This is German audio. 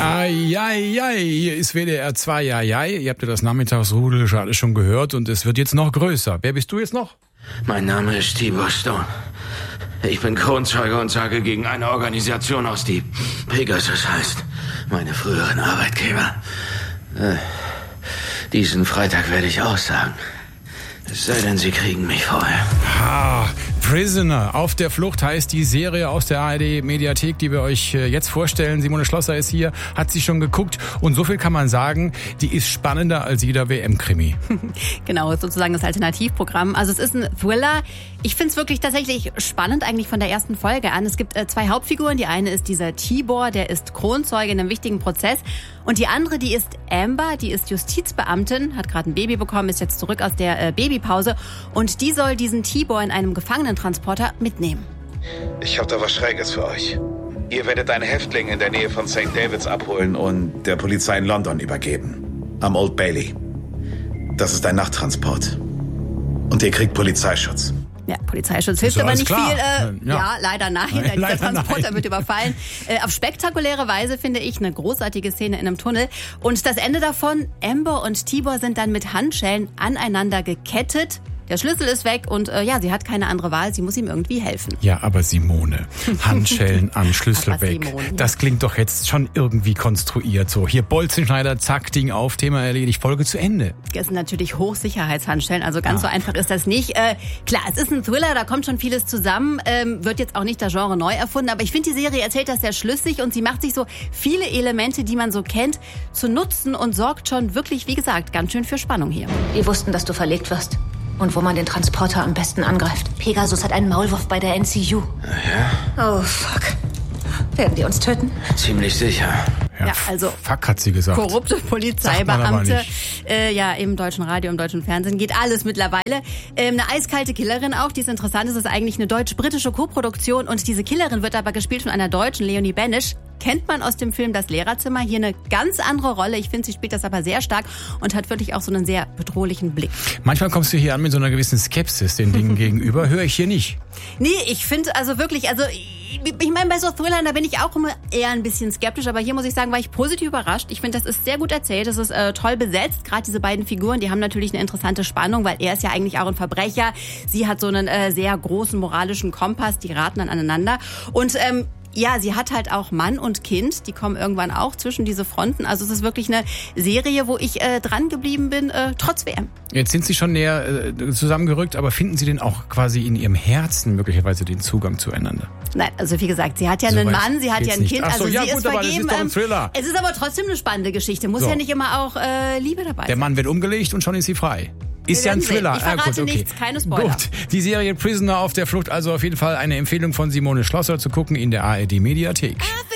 Ai, hier ist WDR 2, ai. Ihr habt ja das Nachmittagsrudel gerade schon gehört und es wird jetzt noch größer. Wer bist du jetzt noch? Mein Name ist Tibor Stone. Ich bin Kronzeuge und sage gegen eine Organisation aus, die Pegasus heißt. Meine früheren Arbeitgeber. Diesen Freitag werde ich aussagen. Es sei denn, sie kriegen mich vorher. Prisoner auf der Flucht heißt die Serie aus der ARD-Mediathek, die wir euch jetzt vorstellen. Simone Schlosser ist hier, hat sie schon geguckt. Und so viel kann man sagen, die ist spannender als jeder WM-Krimi. Genau, sozusagen das Alternativprogramm. Also es ist ein Thriller. Ich finde es wirklich tatsächlich spannend eigentlich von der ersten Folge an. Es gibt zwei Hauptfiguren. Die eine ist dieser Tibor, der ist Kronzeuge in einem wichtigen Prozess. Und die andere, die ist Amber, die ist Justizbeamtin, hat gerade ein Baby bekommen, ist jetzt zurück aus der Babypause. Und die soll diesen Tibor in einem Gefangenentransporter mitnehmen. Ich habe da was Schräges für euch. Ihr werdet einen Häftling in der Nähe von St. David's abholen und der Polizei in London übergeben. Am Old Bailey. Das ist ein Nachttransport. Und ihr kriegt Polizeischutz. Ja, Polizeischutz hilft aber nicht klar. Viel. Ja. Ja, leider nein. Der Transporter wird überfallen. Auf spektakuläre Weise finde ich eine großartige Szene in einem Tunnel. Und das Ende davon, Amber und Tibor sind dann mit Handschellen aneinander gekettet. Der Schlüssel ist weg und sie hat keine andere Wahl, sie muss ihm irgendwie helfen. Ja, aber Simone, Handschellen an, Schlüssel Aber weg. Simone. Das klingt doch jetzt schon irgendwie konstruiert. So, hier Bolzenschneider, zack, Ding auf, Thema erledigt, Folge zu Ende. Das sind natürlich Hochsicherheitshandschellen, also ganz so einfach ist das nicht. Klar, es ist ein Thriller, da kommt schon vieles zusammen, wird jetzt auch nicht das Genre neu erfunden, aber ich finde, die Serie erzählt das sehr schlüssig und sie macht sich so viele Elemente, die man so kennt, zu nutzen und sorgt schon wirklich, wie gesagt, ganz schön für Spannung hier. Wir wussten, dass du verlegt wirst. Und wo man den Transporter am besten angreift. Pegasus hat einen Maulwurf bei der NCU. Ja? Oh, fuck. Werden die uns töten? Ziemlich sicher. Ja, also Fuck, hat sie gesagt. korrupte Sagt man aber Polizeibeamte, nicht. im deutschen Radio, im deutschen Fernsehen, geht alles mittlerweile. Eine eiskalte Killerin auch, die ist interessant, es ist eigentlich eine deutsch-britische Koproduktion und diese Killerin wird aber gespielt von einer Deutschen, Leonie Benisch. Kennt man aus dem Film Das Lehrerzimmer, hier eine ganz andere Rolle. Ich finde, sie spielt das aber sehr stark und hat wirklich auch so einen sehr bedrohlichen Blick. Manchmal kommst du hier an mit so einer gewissen Skepsis den Dingen gegenüber, höre ich hier nicht. Nee, ich finde also wirklich, ich meine, bei so Thrillern, da bin ich auch immer eher ein bisschen skeptisch, aber hier muss ich sagen, war ich positiv überrascht. Ich finde, das ist sehr gut erzählt, das ist toll besetzt. Gerade diese beiden Figuren, die haben natürlich eine interessante Spannung, weil er ist ja eigentlich auch ein Verbrecher. Sie hat so einen sehr großen moralischen Kompass, die raten dann aneinander. Und sie hat halt auch Mann und Kind, die kommen irgendwann auch zwischen diese Fronten. Also es ist wirklich eine Serie, wo ich dran geblieben bin, trotz WM. Jetzt sind Sie schon näher zusammengerückt, aber finden Sie denn auch quasi in Ihrem Herzen möglicherweise den Zugang zueinander? Nein, also wie gesagt, sie hat ja einen Mann, sie hat ja ein Kind, Ach so, also ja, sie gut, ist aber vergeben. das ist doch ein Thriller. Es ist aber trotzdem eine spannende Geschichte, muss So. ja nicht immer auch Liebe dabei Der sein. Mann wird umgelegt und schon ist sie frei. Ist ja ein werden sehen. Thriller. Ich verrate Gut, okay. nichts, keine Spoiler. Gut, die Serie Prisoner auf der Flucht, also auf jeden Fall eine Empfehlung von Simone Schlosser zu gucken in der ARD-Mediathek.